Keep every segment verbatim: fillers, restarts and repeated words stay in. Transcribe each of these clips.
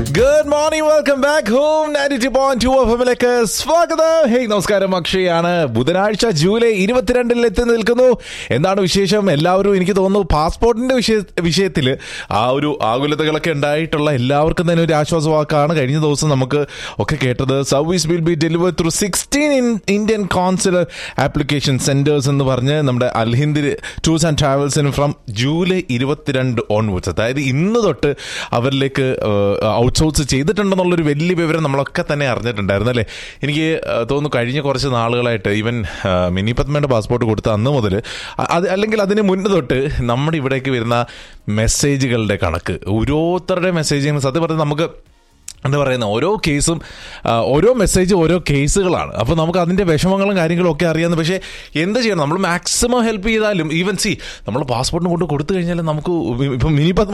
Good morning, welcome back home. Ninety two point two F എമ്മിലേക്ക് സ്വാഗതം. Hey, നമസ്കാരം. അക്ഷയാണ്. ബുധനാഴ്ച July ഇരുപത്തിരണ്ടിൽ എത്തി നിൽക്കുന്നു. എന്താണ് വിശേഷം? എല്ലാവരും എനിക്ക് തോന്നുന്നു പാസ്പോർട്ടിന്റെ വിഷയ വിഷയത്തിൽ ആ ഒരു ആകുലതകളൊക്കെ ഉണ്ടായിട്ടുള്ള എല്ലാവർക്കും തന്നെ ഒരു ആശ്വാസവാക്കാണ് കഴിഞ്ഞ ദിവസം നമുക്ക് ഒക്കെ കേട്ടത്. Service will be delivered through sixteen Indian consular application centres എന്ന് പറഞ്ഞ് നമ്മുടെ അൽ Hind tours and ട്രാവൽസിന് from July ഇരുപത്തിരണ്ട് ഓൺവേർഡ്സ്, അതായത് ഇന്ന് തൊട്ട് അവരിലേക്ക് ഔട്ട്സോഴ്സ് ചെയ്തിട്ടുണ്ടെന്നുള്ളൊരു വലിയ വിവരം നമ്മളൊക്കെ തന്നെ അറിഞ്ഞിട്ടുണ്ടായിരുന്നു അല്ലേ. എനിക്ക് തോന്നുന്നു കഴിഞ്ഞ കുറച്ച് നാളുകളായിട്ട് ഈവൻ മിനി പത്മയുടെ പാസ്പോർട്ട് കൊടുത്ത അന്ന് മുതൽ അത് അല്ലെങ്കിൽ അതിന് മുന്നേ തൊട്ട് നമ്മുടെ ഇവിടേക്ക് വരുന്ന മെസ്സേജുകളുടെ കണക്ക്, ഓരോരുത്തരുടെ മെസ്സേജുകൾ സത്യം പറഞ്ഞാൽ നമുക്ക് എന്താ പറയുന്ന ഓരോ കേസും ഓരോ മെസ്സേജും ഓരോ കേസുകളാണ്. അപ്പോൾ നമുക്ക് അതിൻ്റെ വിഷമങ്ങളും കാര്യങ്ങളും ഒക്കെ അറിയാമെന്ന്. പക്ഷേ എന്ത് ചെയ്യണം, നമ്മൾ മാക്സിമം ഹെൽപ്പ് ചെയ്താലും ഈവൻ സി നമ്മൾ പാസ്പോർട്ടിന് കൊണ്ട് കൊടുത്തു കഴിഞ്ഞാൽ നമുക്ക് ഇപ്പം മിനി പത്മ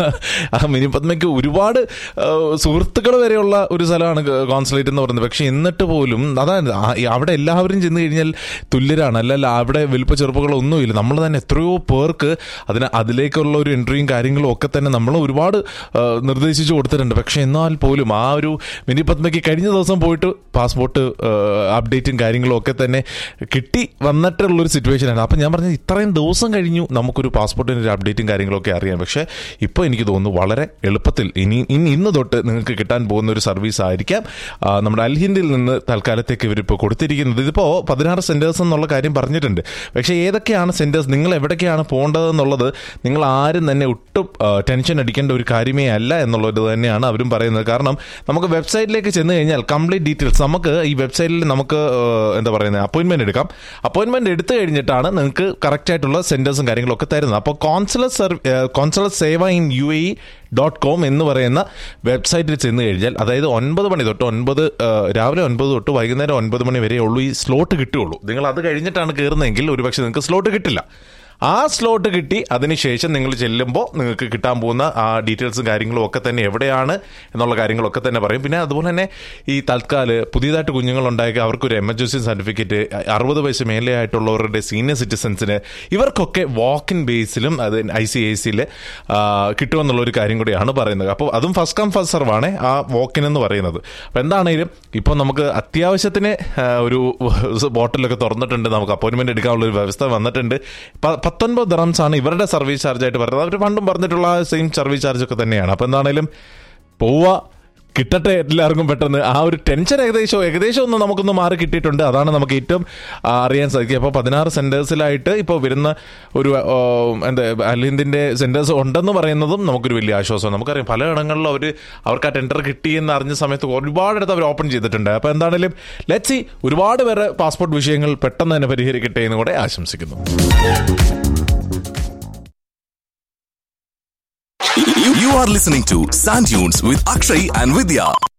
ആ മിനി പത്മയ്ക്ക് ഒരുപാട് സുഹൃത്തുക്കൾ വരെയുള്ള ഒരു സ്ഥലമാണ് കോൺസുലേറ്റ് എന്ന് പറയുന്നത്. പക്ഷേ എന്നിട്ട് പോലും അതാണ് അവിടെ എല്ലാവരും ചെന്ന് കഴിഞ്ഞാൽ തുല്യരാണ്, അല്ലല്ല അവിടെ വലിപ്പ ചെറുപ്പങ്ങളോ ഒന്നുമില്ല. നമ്മൾ തന്നെ എത്രയോ പേർക്ക് അതിന് അതിലേക്കുള്ള ഒരു എൻട്രിയും കാര്യങ്ങളും ഒക്കെ തന്നെ നമ്മൾ ഒരുപാട് നിർദ്ദേശിച്ചു കൊടുത്തിട്ടുണ്ട്. പക്ഷേ എന്നാൽ പോലും ആ ഒരു മിനി പത്മയ്ക്ക് കഴിഞ്ഞ ദിവസം പോയിട്ട് പാസ്പോർട്ട് അപ്ഡേറ്റും കാര്യങ്ങളും ഒക്കെ തന്നെ കിട്ടി വന്നിട്ടുള്ളൊരു സിറ്റുവേഷനാണ്. അപ്പം ഞാൻ പറഞ്ഞത് ഇത്രയും ദിവസം കഴിഞ്ഞു നമുക്കൊരു പാസ്പോർട്ടിൻ്റെ ഒരു അപ്ഡേറ്റും കാര്യങ്ങളൊക്കെ അറിയാം. പക്ഷേ ഇപ്പോൾ എനിക്ക് തോന്നുന്നു വളരെ എളുപ്പത്തിൽ ഇനി ഇനി ഇന്ന് തൊട്ട് നിങ്ങൾക്ക് കിട്ടാൻ പോകുന്ന ഒരു സർവീസ് ആയിരിക്കാം നമ്മുടെ അൽ ഹിന്ദിൽ നിന്ന് തൽക്കാലത്തേക്ക് ഇവരിപ്പോൾ കൊടുത്തിരിക്കുന്നത്. ഇതിപ്പോൾ പതിനാറ് സെൻറ്റേഴ്സ് എന്നുള്ള കാര്യം പറഞ്ഞിട്ടുണ്ട്. പക്ഷേ ഏതൊക്കെയാണ് സെൻറ്റേഴ്സ്, നിങ്ങൾ എവിടേക്കാണ് പോകേണ്ടതെന്നുള്ളത് നിങ്ങൾ ആരും തന്നെ ഒട്ടും ടെൻഷൻ അടിക്കേണ്ട ഒരു കാര്യമേ അല്ല എന്നുള്ളത് തന്നെയാണ് അവരും പറയുന്നത്. കാരണം നമുക്ക് വെബ്സൈറ്റിലേക്ക് ചെന്ന് കഴിഞ്ഞാൽ കംപ്ലീറ്റ് ഡീറ്റെയിൽസ് നമുക്ക് ഈ വെബ്സൈറ്റിൽ നമുക്ക് എന്താ പറയുന്നത് അപ്പോയിൻമെന്റ് എടുക്കാം. അപ്പോയിൻമെന്റ് എടുത്തു കഴിഞ്ഞിട്ടാണ് നിങ്ങൾക്ക് കറക്റ്റ് ആയിട്ടുള്ള സെന്റേഴ്സും കാര്യങ്ങളൊക്കെ തരുന്നത്. അപ്പോൾ കോൺസുലർ സർവ consular Sewa in U A E dot com എന്ന് പറയുന്ന വെബ്സൈറ്റിൽ ചെന്ന് കഴിഞ്ഞാൽ, അതായത് ഒൻപത് മണി തൊട്ട് ഒൻപത് രാവിലെ ഒൻപത് തൊട്ട് വൈകുന്നേരം ഒൻപത് മണി വരെ ഉള്ളൂ ഈ സ്ലോട്ട് കിട്ടുകയുള്ളൂ. നിങ്ങൾ അത് കഴിഞ്ഞിട്ടാണ് കയറുന്നതെങ്കിൽ ഒരുപക്ഷെ നിങ്ങൾക്ക് സ്ലോട്ട് കിട്ടില്ല. ആ സ്ലോട്ട് കിട്ടി അതിനുശേഷം നിങ്ങൾ ചെല്ലുമ്പോൾ നിങ്ങൾക്ക് കിട്ടാൻ പോകുന്ന ആ ഡീറ്റെയിൽസും കാര്യങ്ങളും ഒക്കെ തന്നെ എവിടെയാണ് എന്നുള്ള കാര്യങ്ങളൊക്കെ തന്നെ പറയും. പിന്നെ അതുപോലെ തന്നെ ഈ തൽക്കാല് പുതിയതായിട്ട് കുഞ്ഞുങ്ങളുണ്ടാക്കി അവർക്കൊരു എമർജൻസി സർട്ടിഫിക്കറ്റ്, അറുപത് വയസ്സ് മേലെ ആയിട്ടുള്ളവരുടെ സീനിയർ സിറ്റിസൺസിന് ഇവർക്കൊക്കെ വാക്ക് ഇൻ ബേസിലും അത് ഐ സി ഐ സിയിൽ കിട്ടുമെന്നുള്ളൊരു കാര്യം കൂടിയാണ് പറയുന്നത്. അപ്പോൾ അതും ഫസ്റ്റ് കം ഫസ്റ്റ് സർവാണ് ആ വാക്കിൻ എന്ന് പറയുന്നത്. അപ്പോൾ എന്താണെങ്കിലും ഇപ്പോൾ നമുക്ക് അത്യാവശ്യത്തിന് ഒരു ബോട്ടിലൊക്കെ തുറന്നിട്ടുണ്ട്, നമുക്ക് അപ്പോയിൻമെൻറ്റ് എടുക്കാനുള്ള ഒരു വ്യവസ്ഥ വന്നിട്ടുണ്ട്. പത്തൊൻപത് ദിറംസ് ആണ് ഇവരുടെ സർവീസ് ചാർജ് ആയിട്ട് പറയുന്നത്. അവർ പണ്ടും പറഞ്ഞിട്ടുള്ള സെയിം സർവീസ് ചാർജ് ഒക്കെ തന്നെയാണ്. അപ്പോൾ എന്താണേലും പോവുക, കിട്ടട്ടെ എല്ലാവർക്കും പെട്ടെന്ന്. ആ ഒരു ടെൻഷൻ ഏകദേശം ഏകദേശം ഒന്ന് നമുക്കൊന്ന് മാറി കിട്ടിയിട്ടുണ്ട്. അതാണ് നമുക്ക് ഏറ്റവും അറിയാൻ സാധിക്കുക. അപ്പോൾ പതിനാറ് സെൻറ്റേഴ്സിലായിട്ട് ഇപ്പോൾ വരുന്ന ഒരു എന്താ അൽ ഹിന്ദിൻ്റെ സെൻറ്റേഴ്സ് ഉണ്ടെന്ന് പറയുന്നതും നമുക്കൊരു വലിയ ആശ്വാസമാണ്. നമുക്കറിയാം പലയിടങ്ങളിലും അവർ അവർക്ക് ആ ടെൻഡർ കിട്ടിയെന്ന് അറിഞ്ഞ സമയത്ത് ഒരുപാടിടത്ത് അവർ ഓപ്പൺ ചെയ്തിട്ടുണ്ട്. അപ്പോൾ എന്താണെങ്കിലും ലെറ്റ്സ് സീ, ഒരുപാട് പേരെ പാസ്പോർട്ട് വിഷയങ്ങൾ പെട്ടെന്ന് തന്നെ പരിഹരിക്കട്ടെ എന്ന് കൂടെ ആശംസിക്കുന്നു. You are listening to Sand Dunes with Akshay and Vidya.